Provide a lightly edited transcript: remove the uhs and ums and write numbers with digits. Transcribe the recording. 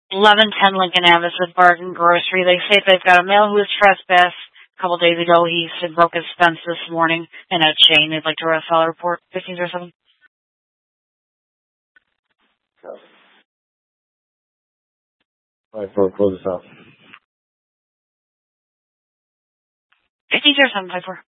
1110 Lincoln Ave with Bargain Grocery. They say they've got a male who was trespassed a couple days ago. He said broke his fence this morning in a chain. They'd like to file a report. 1507. All right, close this out. 150754.